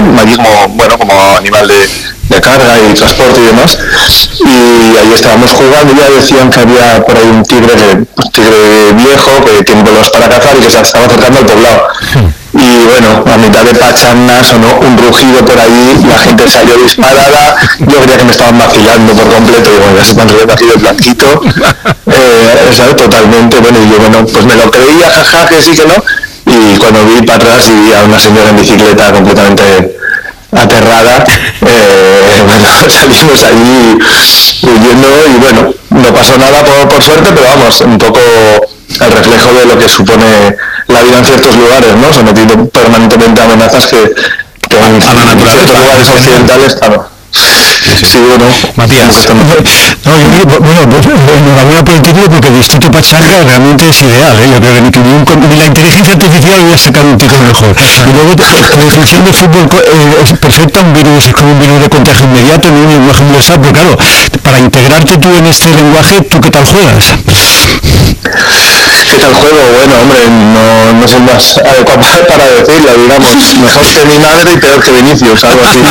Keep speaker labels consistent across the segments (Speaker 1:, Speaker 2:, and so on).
Speaker 1: allí como animal de carga y transporte y demás, y ahí estábamos jugando y ya decían que había por ahí un tigre viejo que tiene vuelos para cazar y que se estaba acercando al poblado. Y bueno, a mitad de pachangas sonó un rugido por ahí, la gente salió disparada, yo creía que me estaban vacilando por completo, y bueno, ya se están riendo aquí de blanquito, ¿sabes? Totalmente, bueno, y yo pues me lo creía, jaja, que sí que no, y cuando vi para atrás y vi a una señora en bicicleta completamente aterrada, salimos allí huyendo y bueno, no pasó nada por suerte, pero vamos, un poco el reflejo de lo que supone la vida en ciertos lugares, ¿no? Sometido permanentemente a amenazas que en ciertos lugares occidentales, claro. Sí, bueno,
Speaker 2: Matías.
Speaker 3: Enhorabuena por el título, porque el Distrito Pachanga realmente es ideal, ¿eh? Yo creo que ni la inteligencia artificial voy a sacar un título mejor. Y luego, la definición del fútbol es perfecta, es como un virus de contagio inmediato, no un lenguaje universal, pero claro, para integrarte tú en este lenguaje, ¿tú qué tal juegas?
Speaker 1: ¿Qué tal juego? Bueno, hombre, no soy más adecuado para decirlo, digamos, mejor que mi madre y peor que Vinicius, algo así.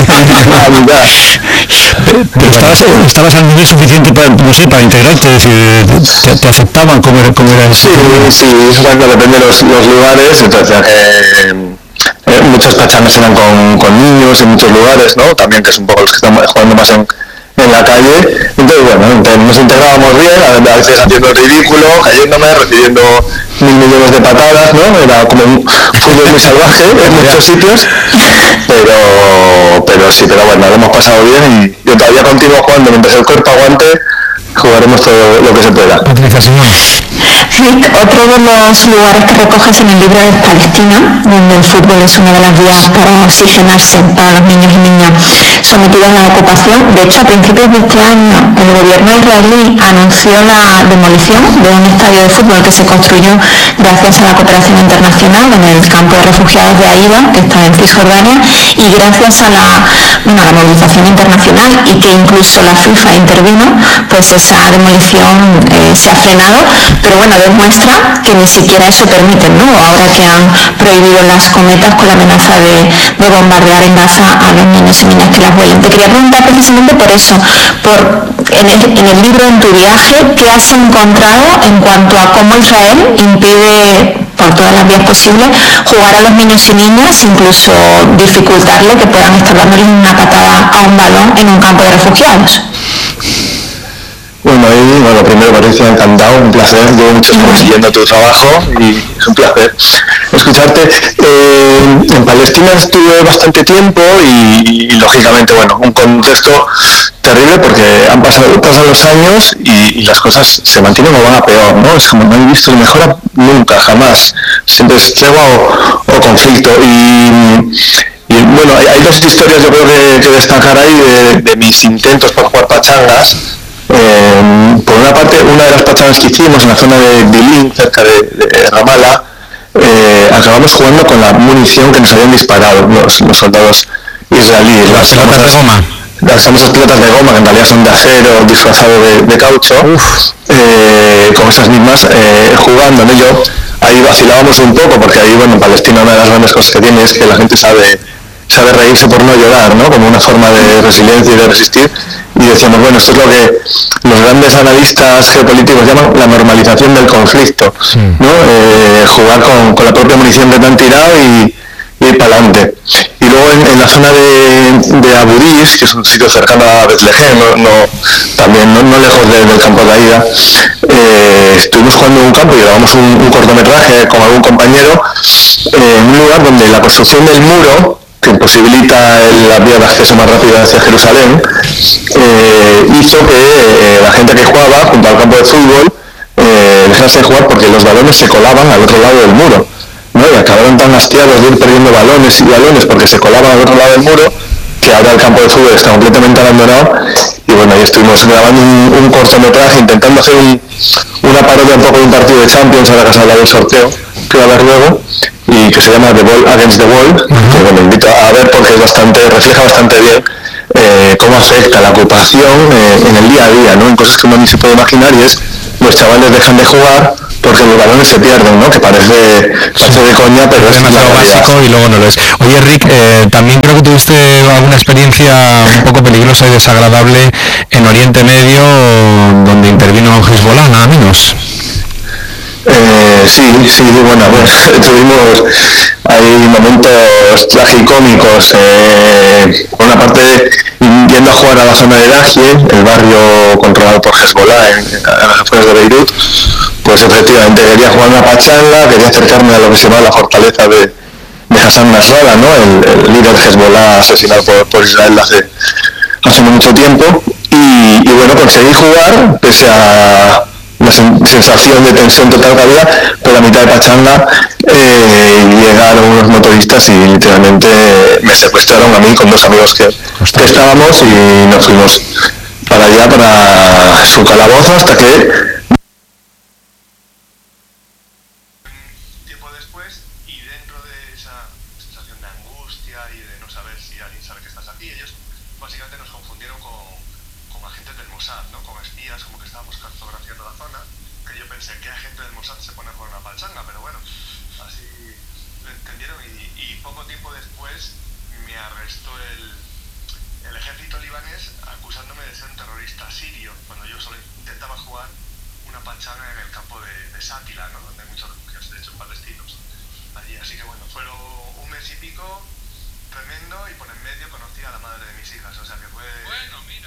Speaker 3: Pero estabas al nivel suficiente para integrarte, es decir, te aceptaban como era el
Speaker 1: sitio. Sí, bueno, depende de los lugares, entonces muchos pachangas eran con niños en muchos lugares, ¿no? También, que es un poco los que están jugando más en la calle, entonces bueno, nos integrábamos bien, a veces haciendo el ridículo, cayéndome, recibiendo 1.000 millones de patadas, ¿no? Era como un fútbol muy salvaje en muchos sitios, pero bueno, lo hemos pasado bien y yo todavía continúo jugando, mientras el cuerpo aguante, jugaremos todo lo que se pueda.
Speaker 4: Rick, otro de los lugares que recoges en el libro es Palestina, donde el fútbol es una de las vías para oxigenarse para los niños y niñas sometidos a la ocupación. De hecho, a principios de este año, el gobierno israelí anunció la demolición de un estadio de fútbol que se construyó gracias a la cooperación internacional en el campo de refugiados de Aida, que está en Cisjordania, y gracias a la movilización internacional y que incluso la FIFA intervino, pues esa demolición se ha frenado, pero bueno, demuestra que ni siquiera eso permiten, ¿no? Ahora que han prohibido las cometas con la amenaza de bombardear en Gaza a los niños y niñas que las vuelen. Te quería preguntar precisamente por eso, en el libro, en tu viaje, ¿qué has encontrado en cuanto a cómo Israel impide por todas las vías posibles jugar a los niños y niñas, incluso dificultarle que puedan estar dándoles una patada a un balón en un campo de refugiados?
Speaker 1: Bueno, primero, Patricia, encantado, un placer, llevo mucho tiempo siguiendo tu trabajo y es un placer escucharte. En Palestina estuve bastante tiempo y lógicamente, bueno, un contexto terrible porque han pasado los años y las cosas se mantienen o van a peor, ¿no? Es como no he visto mejora nunca, jamás, siempre es tregua o conflicto y bueno, hay dos historias yo creo que destacar ahí de mis intentos por jugar pachangas. Por una parte, una de las pachangas que hicimos en la zona de Bilin, cerca de Ramallah, acabamos jugando con la munición que nos habían disparado los soldados israelíes,
Speaker 2: las pelotas de goma.
Speaker 1: Las famosas pelotas de goma, que en realidad son de acero disfrazado de caucho, con esas mismas jugando, ¿no? Yo ahí vacilábamos un poco, porque ahí, bueno, en Palestina una de las grandes cosas que tiene es que la gente sabe reírse por no llorar, ¿no? Como una forma de resiliencia y de resistir. Y decíamos, bueno, esto es lo que los grandes analistas geopolíticos llaman la normalización del conflicto, ¿no? Jugar con la propia munición que te han tirado y ir para adelante. Y luego en la zona de Abu Dis, que es un sitio cercano a Betlehem, también no lejos del campo de Aida, estuvimos jugando en un campo y grabamos un cortometraje con algún compañero en un lugar donde la construcción del muro, que posibilita la vía de acceso más rápida hacia Jerusalén, hizo que la gente que jugaba junto al campo de fútbol dejase de jugar porque los balones se colaban al otro lado del muro, ¿no? Y acabaron tan hastiados de ir perdiendo balones y balones porque se colaban al otro lado del muro, que ahora el campo de fútbol está completamente abandonado. Y bueno, ahí estuvimos grabando un cortometraje intentando hacer una parodia un poco de un partido de Champions, ahora que has hablado del sorteo que va a haber luego, y que se llama The Ball Against the Wall, que bueno, invito a ver porque refleja bastante bien cómo afecta la ocupación en el día a día, ¿no? En cosas que uno ni se puede imaginar, y es los chavales dejan de jugar porque los balones se pierden, ¿no? Que parece de coña, pero es
Speaker 2: demasiado básico y luego no lo es. Oye, Rick, también creo que tuviste alguna experiencia un poco peligrosa y desagradable en Oriente Medio, donde intervino Hezbollah, nada menos.
Speaker 1: Sí, bueno, tuvimos hay momentos tragicómicos, por una parte yendo a jugar a la zona de Dahie, el barrio controlado por Hezbollah a las afueras de Beirut, pues efectivamente quería jugar una pachanga, quería acercarme a lo que se llama la fortaleza de Hassan Nasrallah, ¿no? el líder Hezbollah asesinado por Israel hace mucho tiempo, y bueno, conseguí jugar pese a la sensación de tensión total que había. Por la mitad de pachanga llegaron unos motoristas y literalmente me secuestraron a mí con dos amigos que estábamos, y nos fuimos para allá, para su calabozo, hasta que
Speaker 5: tiempo después, y dentro de esa sensación de angustia y de no saber si alguien sabe que estás aquí, ellos básicamente nos confundieron con agentes del Mossad, ¿no? Con espías, como que estábamos cartografiando la zona, que yo pensé que agente del Mossad se pone a jugar una pachanga, pero bueno, así lo entendieron, y poco tiempo después me arrestó el ejército libanés acusándome de ser un terrorista sirio, cuando yo solo intentaba jugar una pachanga en el campo de Sátila, ¿no? Donde hay muchos refugiados, de hecho, palestinos allí. Así que bueno, fueron un mes y pico tremendo, y por en medio conocí a la madre de mis hijas, o sea que fue...
Speaker 6: Bueno, mira.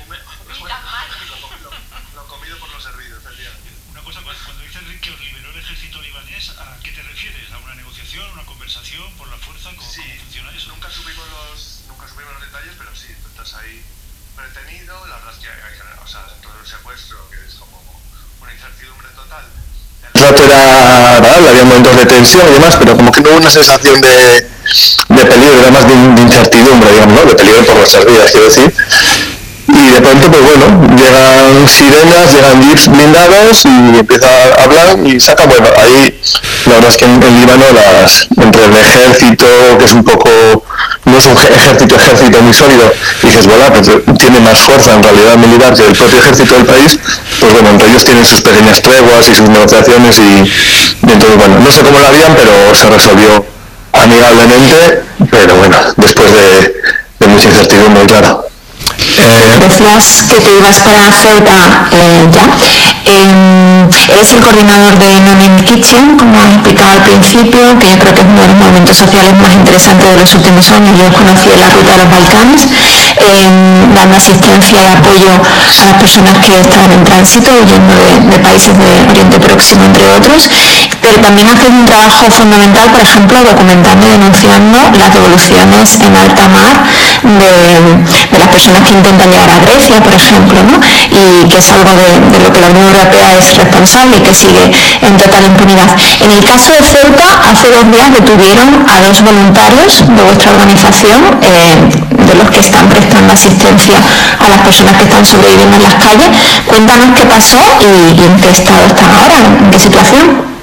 Speaker 5: Lo comido por lo servido, efectivamente.
Speaker 6: Una cosa, cuando dices, Rick, que os liberó el ejército libanés, ¿a qué te refieres? ¿A una negociación, una conversación por la fuerza? ¿Cómo funciona eso?
Speaker 5: Nunca supimos los detalles, pero sí, tú estás ahí retenido, la verdad es que o sea, dentro del secuestro, que es como una incertidumbre total.
Speaker 1: El rato era agradable, había momentos de tensión y demás, pero como que no hubo una sensación de peligro, era más de incertidumbre, digamos, ¿no? De peligro por nuestras vidas, quiero decir. Y de pronto, pues bueno, llegan sirenas, llegan jeeps blindados y empieza a hablar y saca, bueno, ahí la verdad es que en Líbano entre el ejército, que es un poco, no es un ejército muy sólido, y Hezbollah, pues tiene más fuerza en realidad militar que el propio ejército del país, pues bueno, entre ellos tienen sus pequeñas treguas y sus negociaciones, y entonces bueno, no sé cómo lo harían, pero se resolvió amigablemente, pero bueno, después de mucha incertidumbre, claro.
Speaker 4: Decías que te ibas para Ceuta ya. Eres el coordinador de Non Kitchen, como has explicado al principio, que yo creo que es uno de los movimientos sociales más interesantes de los últimos años. Yo conocí la ruta de los Balcanes, dando asistencia y apoyo a las personas que estaban en tránsito, huyendo de países de Oriente Próximo, entre otros. Pero también haces un trabajo fundamental, por ejemplo, documentando y denunciando las devoluciones en alta mar de las personas que intentan llegar a Grecia, por ejemplo, ¿no? Y que es algo de lo que la Unión Europea es responsable y que sigue en total impunidad. En el caso de Ceuta, hace 2 días detuvieron a 2 voluntarios de vuestra organización, de los que están prestando asistencia a las personas que están sobreviviendo en las calles. Cuéntanos qué pasó y en qué estado están ahora, en qué situación.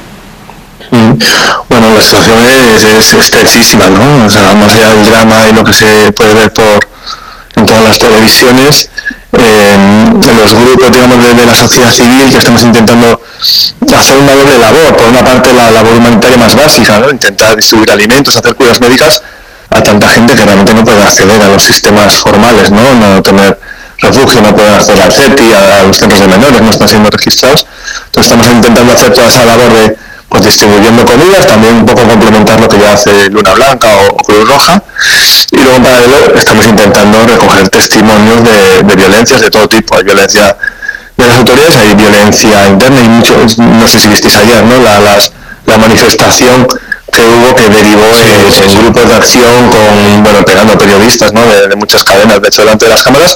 Speaker 1: Bueno, la situación es tensísima, ¿no? O sea, más allá del drama y lo que se puede ver en todas las televisiones, en los grupos, digamos, de la sociedad civil, que estamos intentando hacer una doble labor. Por una parte, la labor humanitaria más básica, ¿no? Intentar distribuir alimentos, hacer cuidados médicas a tanta gente que realmente no puede acceder a los sistemas formales, no tener refugio, no pueden acceder al CETI, a los centros de menores, no están siendo registrados. Entonces estamos intentando hacer toda esa labor de pues distribuyendo comidas, también un poco complementar lo que ya hace Luna Blanca o Cruz Roja, y luego en paralelo estamos intentando recoger testimonios de violencias de todo tipo. Hay violencia de las autoridades, hay violencia interna, y mucho, no sé si visteis ayer, ¿no? La manifestación que hubo, que derivó en grupos de acción pegando periodistas, ¿no? de muchas cadenas, de hecho, delante de las cámaras,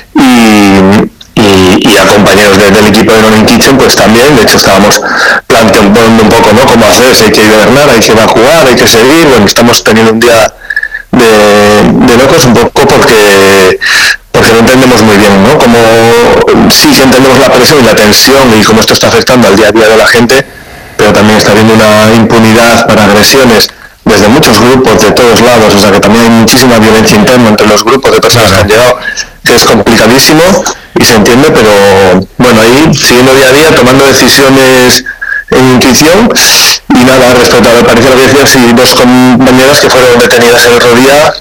Speaker 1: y a compañeros del equipo de Non Kitchen, pues también. De hecho, estábamos planteando un poco, ¿no? Cómo hacer, si hay que hibernar, hay que evacuar, hay que seguir. Bueno, estamos teniendo un día de locos, un poco porque no entendemos muy bien, ¿no? Como sí entendemos la presión y la tensión y cómo esto está afectando al día a día de la gente, pero también está habiendo una impunidad para agresiones desde muchos grupos de todos lados. O sea, que también hay muchísima violencia interna entre los grupos de personas que han llegado, que es complicadísimo y se entiende, pero bueno, ahí siguiendo día a día, tomando decisiones intuición. Y nada, respecto a lo que lo que decías, sí, 2 compañeras que fueron detenidas el otro día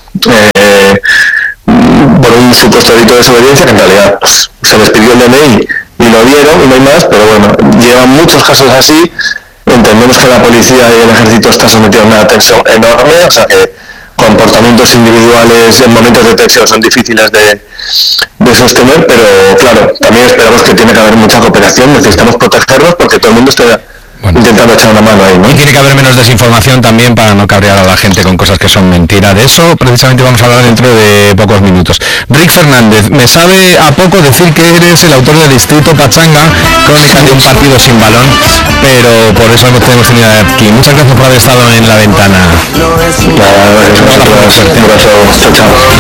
Speaker 1: por un supuesto delito de desobediencia, que en realidad pues, se les pidió el DNI y lo dieron y no hay más, pero bueno, llevan muchos casos así. Entendemos que la policía y el ejército están sometidos a una tensión enorme, o sea que comportamientos individuales en momentos de tensión son difíciles de sostener, pero claro, también esperamos que tiene que haber mucha cooperación, necesitamos protegerlos porque todo el mundo está intentando echar una mano ahí, ¿no?
Speaker 2: Y tiene que haber menos desinformación también para no cabrear a la gente con cosas que son mentira. De eso precisamente vamos a hablar dentro de pocos minutos. Rick Fernández, me sabe a poco decir que eres el autor de Distrito Pachanga, crónica de un partido sin balón, pero por eso tenemos tenido aquí. Muchas gracias por haber estado en La Ventana.
Speaker 1: Gracias. Chao.